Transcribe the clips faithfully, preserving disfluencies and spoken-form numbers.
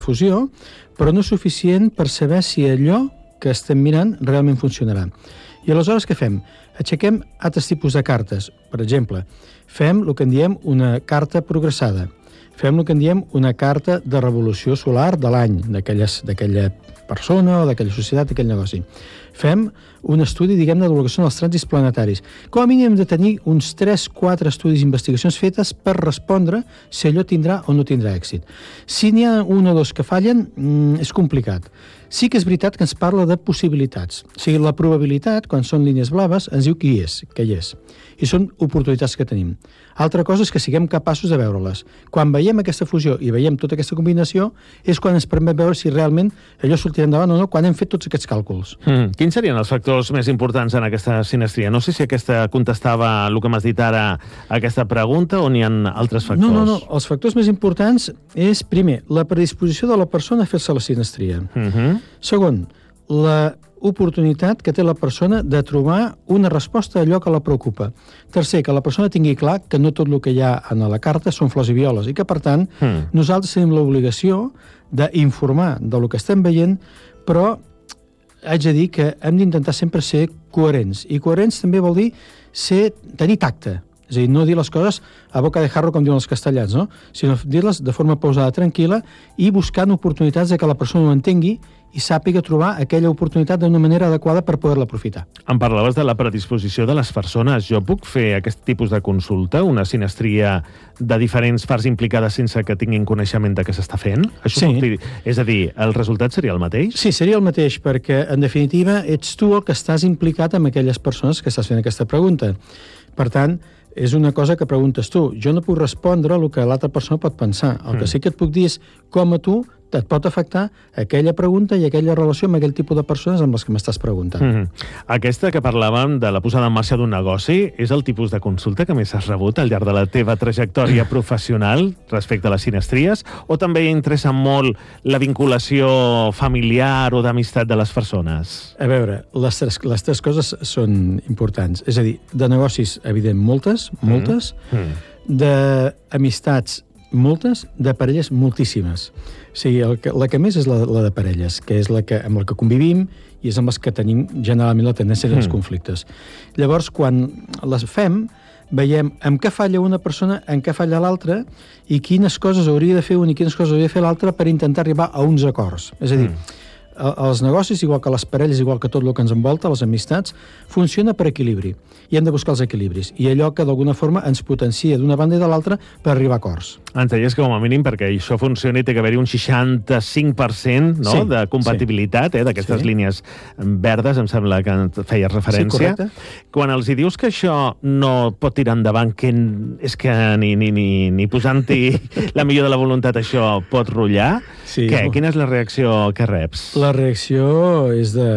fusió, però no és suficient per saber si allò que estem mirant realment funcionarà. I aleshores què fem? Aixequem altres tipus de cartes. Per exemple, fem el que en diem una carta progressada. Fem el que en diem una carta de revolució solar de l'any, d'aquella persona o d'aquella societat, d'aquell negoci. Fem un estudi, diguem-ne, del que són els trànsits planetaris. Com a mínim hem de tenir uns tres quatre estudis i investigacions fetes per respondre si allò tindrà o no tindrà èxit. Si n'hi ha un o dos que fallen, és complicat. Sí que és veritat que ens parla de possibilitats. O sigui, la probabilitat, quan són línies blaves, ens diu qui és, què hi és. I són oportunitats que tenim. Altra cosa és que siguem capaços de veure-les. Quan veiem aquesta fusió i veiem tota aquesta combinació, és quan ens permet veure si realment allò sortirà endavant o no, quan hem fet tots aquests càlculs. Mm. Quins serien els factors més importants en aquesta sinestria? No sé si aquesta contestava el que m'has dit ara a aquesta pregunta o n'hi ha altres factors. No, no, no. Els factors més importants és, primer, la predisposició de la persona a fer-se la sinestria. Mm-hmm. Segon, la oportunitat que té la persona de trobar una resposta a allò que la preocupa. Tercer, que la persona tingui clar que no tot el que hi ha en la carta són flors i violes i que, per tant, mm. nosaltres tenim l'obligació d'informar del que estem veient, però haig de dir que hem d'intentar sempre ser coherents. I coherents també vol dir ser, tenir tacte. És a dir, no dir les coses a boca de jarro, com diuen els castellans, no? Sinó dir-les de forma pausada, tranquil·la, i buscant oportunitats de que la persona ho entengui i sàpiga trobar aquella oportunitat d'una manera adequada per poder-la aprofitar. Em parlaves de la predisposició de les persones. Jo puc fer aquest tipus de consulta, una sinestria de diferents parts implicades sense que tinguin coneixement de què s'està fent? Això sí. Dir, és a dir, el resultat seria el mateix? Sí, seria el mateix, perquè, en definitiva, ets tu el que estàs implicat amb aquelles persones que estàs fent aquesta pregunta. Per tant, és una cosa que preguntes tu. Jo no puc respondre el que l'altra persona pot pensar. El que mm. sí que et puc dir és com a tu et pot afectar aquella pregunta i aquella relació amb aquell tipus de persones amb les que m'estàs preguntant. Mm-hmm. Aquesta que parlàvem de la posada en marxa d'un negoci és el tipus de consulta que més has rebut al llarg de la teva trajectòria professional respecte a les sinestries, o també interessa molt la vinculació familiar o d'amistat de les persones? A veure, les tres, les tres coses són importants. És a dir, de negocis, evident, moltes, moltes, mm-hmm. d'amistats, moltes, de parelles, moltíssimes. O sigui, el que, la que més és la, la de parelles, que és la que, amb la que convivim i és amb les que tenim generalment la tendència dels mm. conflictes. Llavors, quan les fem, veiem en què falla una persona, en què falla l'altra, i quines coses hauria de fer un i quines coses hauria de fer l'altra per intentar arribar a uns acords. És a dir, mm. els negocis, igual que les parelles, igual que tot el que ens envolta, les amistats, funciona per equilibri. I hem de buscar els equilibris. I allò que d'alguna forma ens potencia d'una banda i de l'altra per arribar a acords. Ens deies que com a mínim perquè això funcioni té que haver-hi un seixanta-cinc per cent no? sí, de compatibilitat sí. eh, d'aquestes sí. línies verdes, em sembla que feies referència. Sí, quan els hi dius que això no pot tirar endavant, que és que ni, ni, ni, ni posant-hi la millor de la voluntat això pot rotllar, sí, què? No. Quina és la reacció que reps? La reacció és de,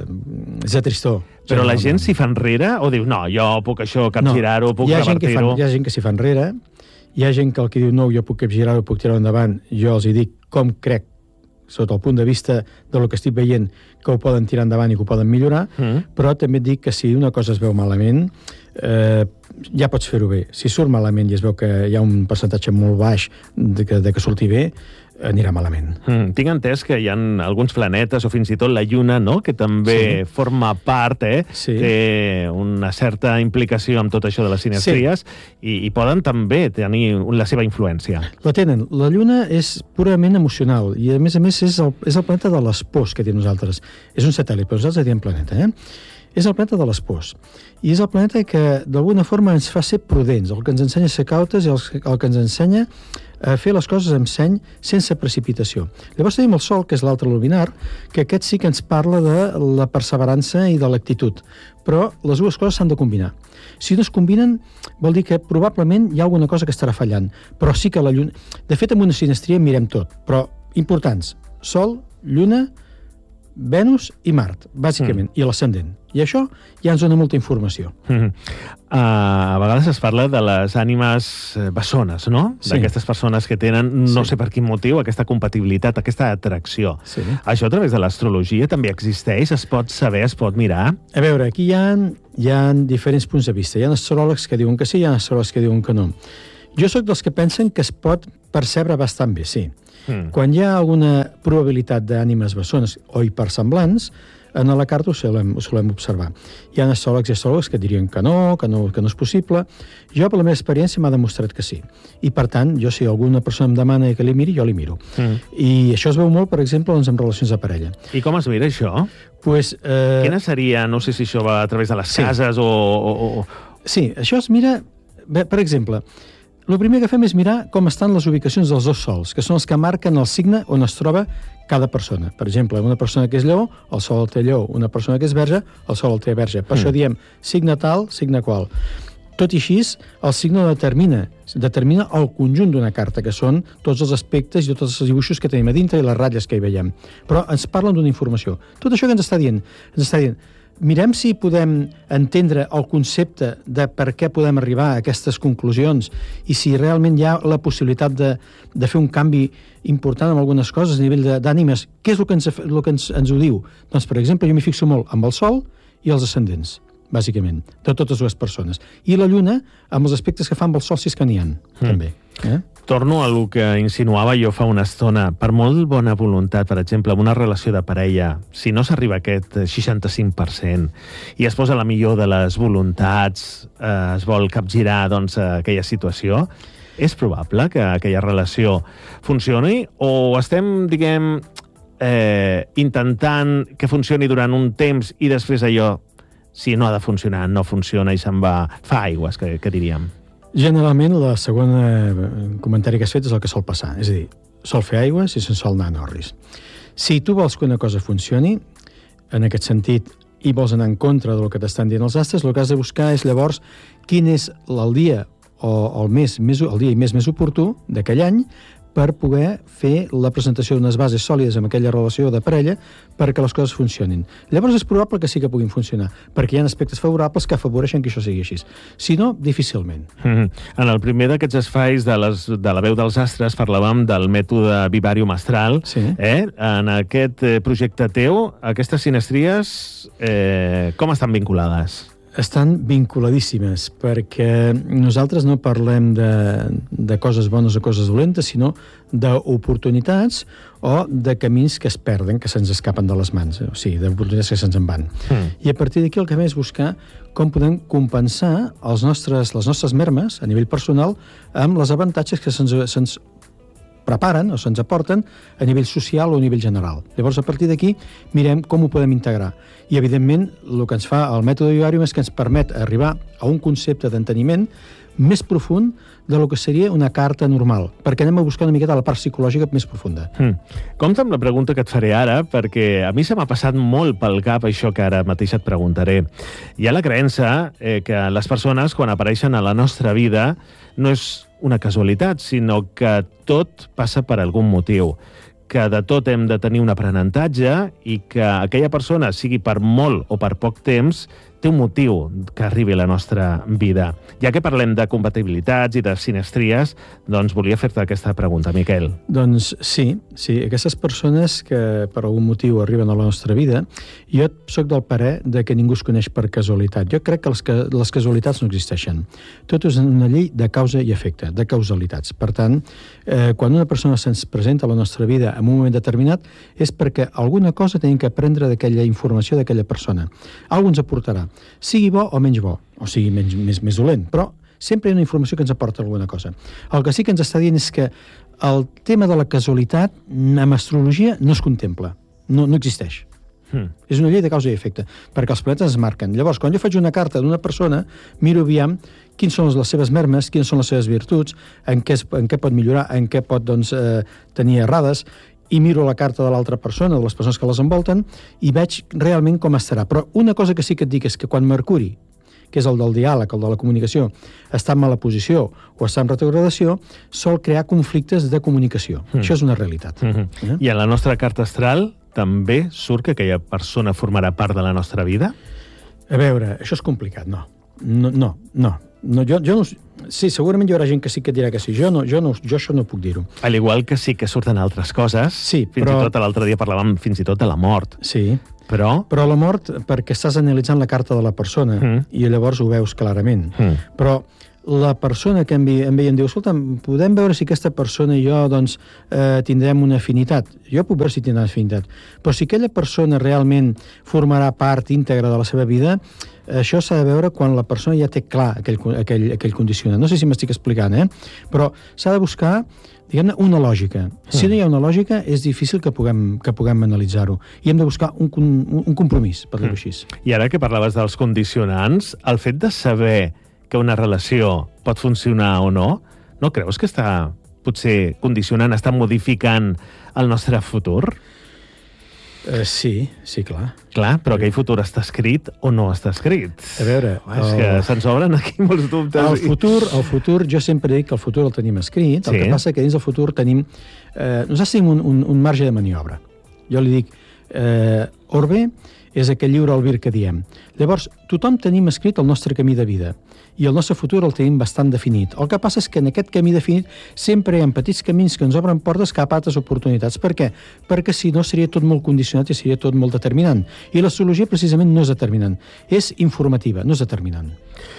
és de tristor. Però la gent s'hi fa enrere o diu, no, jo puc això capgirar-ho, puc revertir-ho? Hi ha gent que s'hi fa enrere, hi ha gent que el que diu, no, jo puc capgirar-ho, puc tirar-ho endavant, jo els hi dic com crec, sota el punt de vista del que estic veient, que ho poden tirar endavant i que ho poden millorar, mm. però també et dic que si una cosa es veu malament, eh, ja pots fer-ho bé. Si surt malament i es veu que hi ha un percentatge molt baix de que, de que surti bé, anirà malament. Mm, tinc entès que hi ha alguns planetes o fins i tot la Lluna, no?, que també sí. forma part, eh? Sí. Té una certa implicació amb tot això de les sinestries sí. i, i poden també tenir la seva influència. La tenen. La Lluna és purament emocional i, a més a més, és el, és el planeta de les pors que té nosaltres. És un satèl·lit, però nosaltres diem planeta, eh? És el planeta de les pors. I és el planeta que, d'alguna forma, ens fa ser prudents, el que ens ensenya a ser cautes i el, el que ens ensenya a fer les coses amb seny, sense precipitació. Llavors tenim el Sol, que és l'altre luminar, que aquest sí que ens parla de la perseverança i de l'actitud. Però les dues coses s'han de combinar. Si no es combinen, vol dir que probablement hi ha alguna cosa que estarà fallant. Però sí que la Lluna... De fet, amb una sinestria mirem tot, però importants. Sol, Lluna, Venus i Mart, bàsicament, mm. i l'ascendent. I això ja ens dona molta informació. Mm. Uh, a vegades es parla de les ànimes bessones, no? Sí. D'aquestes persones que tenen, no sí. sé per quin motiu, aquesta compatibilitat, aquesta atracció. Sí. Això a través de l'astrologia també existeix? Es pot saber, es pot mirar? A veure, aquí hi ha, hi ha diferents punts de vista. Hi ha astròlegs que diuen que sí, hi ha astròlegs que diuen que no. Jo sóc dels que pensen que es pot percebre bastant bé, sí. Mm. Quan hi ha alguna probabilitat d'ànimes bessones o hipersemblants, en la carta ho solem, ho solem observar. Hi ha astròlegs i astròlogs que dirien que no, que no, que no és possible. Jo, per la meva experiència, m'ha demostrat que sí. I, per tant, jo, si alguna persona em demana que li miri, jo li miro. Mm. I això es veu molt, per exemple, doncs, en relacions de parella. I com es mira això? Pues, eh... Quina seria, no sé si això va a través de les sí. cases o, o, o... Sí, això es mira... Bé, per exemple, el primer que fem és mirar com estan les ubicacions dels dos sols, que són els que marquen el signe on es troba cada persona. Per exemple, una persona que és lleó, el sol el té lleó. Una persona que és verge, el sol el té verge. Per mm. això diem signe tal, signe qual. Tot i així, el signe determina, determina el conjunt d'una carta, que són tots els aspectes i tots els dibuixos que tenim a dintre i les ratlles que hi veiem. Però ens parlen d'una informació. Tot això que ens està dient, ens està dient, mirem si podem entendre el concepte de per què podem arribar a aquestes conclusions i si realment hi ha la possibilitat de, de fer un canvi important en algunes coses a nivell d'ànimes. Què és el que, ens, el que ens, ens ho diu? Doncs, per exemple, jo m'hi fixo molt amb el Sol i els ascendents, bàsicament, de totes dues persones. I la Lluna, amb els aspectes que fa amb el Sol, si és que n'hi ha, mm. també. Eh? Torno a el que insinuava jo fa una estona. Per molt bona voluntat, per exemple, en una relació de parella, si no s'arriba a aquest seixanta-cinc per cent i es posa la millor de les voluntats, eh, es vol capgirar doncs, aquella situació, és probable que aquella relació funcioni o estem, diguem, eh, intentant que funcioni durant un temps i després allò, si no ha de funcionar, no funciona i se'n va, fa aigües, que, que diríem. Generalment, la segona comentari que has fet és el que sol passar. És a dir, sol fer aigües i se'n sol anar a Norris. Si tu vols que una cosa funcioni, en aquest sentit, i vols anar en contra del que t'estan dient els astres, el que has de buscar és llavors quin és el dia o el, mes, més, el dia i mes més oportú d'aquell any per poder fer la presentació d'unes bases sòlides amb aquella relació de parella perquè les coses funcionin. Llavors és probable que sí que puguin funcionar, perquè hi ha aspectes favorables que afavoreixen que això sigui així. Si no, difícilment. Mm-hmm. En el primer d'aquests espais de, les, de la veu dels astres parlàvem del mètode Vivarium Astral. Sí. Eh? En aquest projecte teu, aquestes sinestries, eh, com estan vinculades? Estan vinculadíssimes, perquè nosaltres no parlem de, de coses bones o coses dolentes, sinó d'oportunitats o de camins que es perden, que se'ns escapen de les mans, o sigui, d'oportunitats que se'ns en van. Mm. I a partir d'aquí el que fem és buscar com podem compensar els nostres, les nostres mermes a nivell personal amb les avantatges que se'ns se'ns preparen o se'ns aporten a nivell social o a nivell general. Llavors, a partir d'aquí, mirem com ho podem integrar. I, evidentment, el que ens fa el mètode Vivarium és que ens permet arribar a un concepte d'enteniment més profund de lo que seria una carta normal, perquè anem a buscar una miqueta la part psicològica més profunda. Mm. Compte amb la pregunta que et faré ara, perquè a mi se m'ha passat molt pel cap això que ara mateix et preguntaré. Hi ha la creença eh, que les persones, quan apareixen a la nostra vida, no és una casualitat, sinó que tot passa per algun motiu, que de tot hem de tenir un aprenentatge i que aquella persona, sigui per molt o per poc temps, té un motiu que arribi a la nostra vida. Ja que parlem de compatibilitats i de sinestries, doncs volia fer-te aquesta pregunta, Miquel. Doncs sí, sí, aquestes persones que per algun motiu arriben a la nostra vida, jo soc del parer de que ningú es coneix per casualitat. Jo crec que les, les casualitats no existeixen. Tot és una llei de causa i efecte, de causalitats. Per tant, eh, quan una persona se'ns presenta a la nostra vida en un moment determinat, és perquè alguna cosa tenim que aprendre d'aquella informació d'aquella persona. Algú ens aportarà, sigui bo o menys bo, o sigui menys, més, més dolent, però sempre hi ha una informació que ens aporta alguna cosa. El que sí que ens està dient és que el tema de la casualitat en astrologia no es contempla, no, no existeix. Hmm. És una llei de causa i efecte, perquè els planetes es marquen. Llavors, quan jo faig una carta d'una persona, miro aviam quins són les seves mermes, quines són les seves virtuts, en què, es, en què pot millorar, en què pot doncs, eh, tenir errades, i miro la carta de l'altra persona, de les persones que les envolten, i veig realment com estarà. Però una cosa que sí que et dic és que quan Mercuri, que és el del diàleg, el de la comunicació, està en mala posició o està en retrogradació, sol crear conflictes de comunicació. Mm. Això és una realitat. Mm-hmm. eh? I en la nostra carta astral també surt que aquella persona formarà part de la nostra vida? A veure, això és complicat, no. No, no, no. no jo, jo no sí, segurament hi haurà gent que sí que dirà que sí. Jo, no, jo, no, jo això no puc dir-ho. Al igual que sí que surten altres coses. Sí, fins però... i tot l'altre dia parlàvem fins i tot de la mort. Sí. Però... Però la mort, perquè estàs analitzant la carta de la persona mm. i llavors ho veus clarament. Mm. Però la persona que em, em veia em diu, escolta, podem veure si aquesta persona i jo doncs, eh, tindrem una afinitat. Jo puc veure si tindrà afinitat. Però si aquella persona realment formarà part íntegra de la seva vida, això s'ha de veure quan la persona ja té clar aquell, aquell, aquell condicionant. No sé si m'estic explicant, eh? Però s'ha de buscar, diguem-ne, una lògica. Si no hi ha una lògica, és difícil que puguem, que puguem analitzar-ho. I hem de buscar un, un, un compromís, per dir-ho així. I ara que parlaves dels condicionants, el fet de saber que una relació pot funcionar o no, no creus que està potser condicionant, està modificant el nostre futur? Uh, sí, sí, clar. Clar, però aquell futur està escrit o no està escrit? A veure... Oh, és el... que se'ns obren aquí molts dubtes. El futur, el futur, jo sempre dic que el futur el tenim escrit, sí. El que passa que dins del futur tenim... Eh, nosaltres tenim un, un, un marge de maniobra. Jo li dic, eh, Orbe és aquell lliure albir que diem. Llavors, tothom tenim escrit el nostre camí de vida i el nostre futur el tenim bastant definit. El que passa és que en aquest camí definit sempre hi ha petits camins que ens obren portes cap a altres oportunitats. Per què? Perquè si no seria tot molt condicionat i seria tot molt determinant. I l'astrologia precisament no és determinant, és informativa, no és determinant.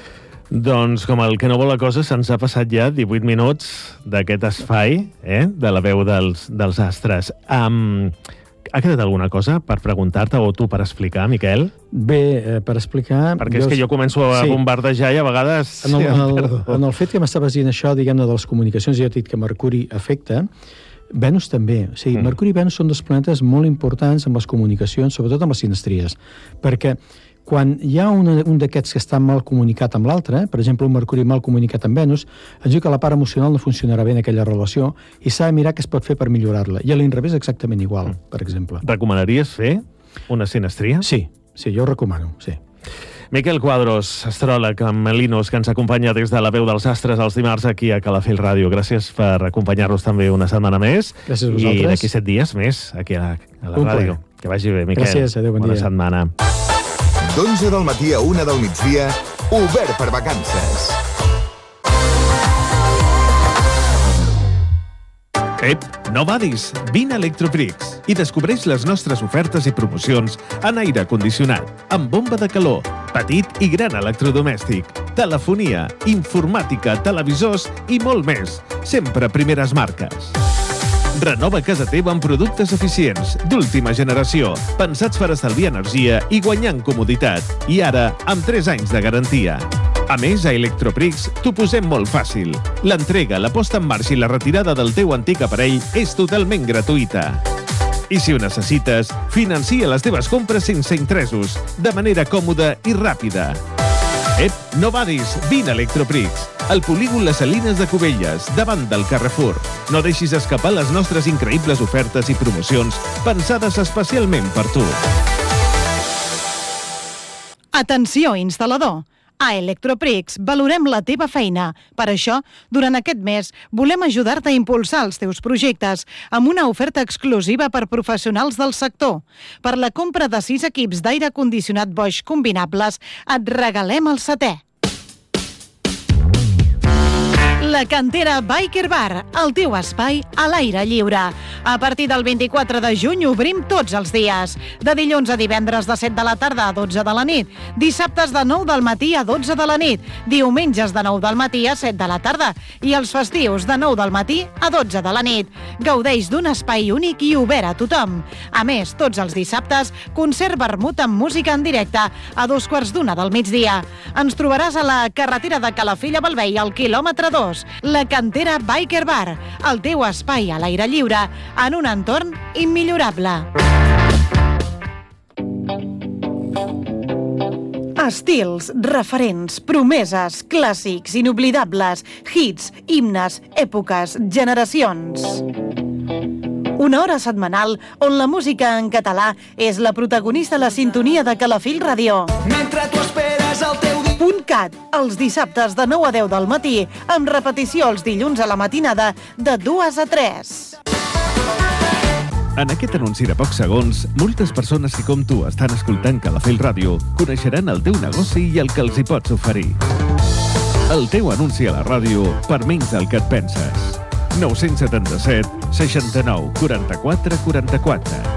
Doncs, com el que no vol la cosa, se'ns ha passat ja divuit minuts d'aquest espai, eh?, de la veu dels, dels astres. Um, ha quedat alguna cosa per preguntar-te o tu per explicar, Miquel? Bé, eh, per explicar... Perquè jo... és que jo començo a sí. bombardejar i a vegades... En el, en el, en el fet que m'estaves dient això, diguem-ne, de les comunicacions, jo he dit que Mercuri afecta, Venus també. O sigui, mm. Mercuri i Venus són dos planetes molt importants amb les comunicacions, sobretot amb les sinestries, perquè quan hi ha una, un d'aquests que està mal comunicat amb l'altre, per exemple, un Mercuri mal comunicat amb Venus, ens diu que la part emocional no funcionarà bé en aquella relació i s'ha de mirar què es pot fer per millorar-la. I a l'inrevés exactament igual, per exemple. Recomanaries fer una sinestria? Sí, sí, jo ho recomano, sí. Miquel Quadros, astròleg amb Melinos, que ens acompanya des de la veu dels astres els dimarts aquí a Calafell Ràdio. Gràcies per acompanyar-nos també una setmana més. Gràcies a vosaltres. I d'aquí set dies més aquí a, a la un ràdio. Plaer. Que vagi bé, Miquel. Gràcies, adéu, bon Bona dia. setmana. d'onze del matí a una del migdia, obert per vacances. Ep, no badis! Vine a Electroprix i descobreix les nostres ofertes i promocions en aire condicionat, amb bomba de calor, petit i gran electrodomèstic, telefonia, informàtica, televisors i molt més, sempre primeres marques. Renova casa teva amb productes eficients, d'última generació, pensats per estalviar energia i guanyar en comoditat. I ara, amb tres anys de garantia. A més, a Electroprix t'ho posem molt fàcil. L'entrega, la posta en marxa i la retirada del teu antic aparell és totalment gratuïta. I si ho necessites, financia les teves compres sense interessos, de manera còmoda i ràpida. Ep, no badis, vine a Electroprix, al polígon Les Salines de Cubelles, davant del Carrefour. No deixis escapar les nostres increïbles ofertes i promocions pensades especialment per tu. Atenció, instal·lador! A Electroprix valorem la teva feina. Per això, durant aquest mes, volem ajudar-te a impulsar els teus projectes amb una oferta exclusiva per professionals del sector. Per la compra de sis equips d'aire condicionat Bosch combinables, et regalem el setè. La Cantera Biker Bar, el teu espai a l'aire lliure. A partir del vint-i-quatre de juny obrim tots els dies. De dilluns a divendres de set de la tarda a dotze de la nit. Dissabtes de nou del matí a dotze de la nit. Diumenges de nou del matí a set de la tarda. I els festius de nou del matí a dotze de la nit. Gaudeix d'un espai únic i obert a tothom. A més, tots els dissabtes, concert vermut amb música en directe a dos quarts d'una del migdia. Ens trobaràs a la carretera de Calafell a Bellvei, al quilòmetre dos. La Cantera Biker Bar, el teu espai a l'aire lliure, en un entorn immillorable. Estils, referents, promeses, clàssics, inoblidables, hits, himnes, èpoques, generacions. Una hora setmanal on la música en català és la protagonista a la sintonia de Calafell Ràdio. Mentre tu esperes el teu dia... .cat, els dissabtes de nou a deu del matí, amb repetició els dilluns a la matinada de dues a tres. En aquest anunci de pocs segons, moltes persones que com tu estan escoltant Calafell Ràdio coneixeran el teu negoci i el que els hi pots oferir. El teu anunci a la ràdio per menys del que et penses. nou set set, seixanta-nou, quaranta-quatre, quaranta-quatre.